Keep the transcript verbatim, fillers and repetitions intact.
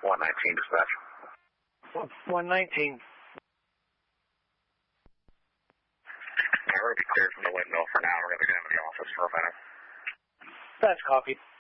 one nineteen dispatch. one nineteen. Yeah, we're going to be cleared from the windmill for now. We're going to go into the office for a minute. That's copied.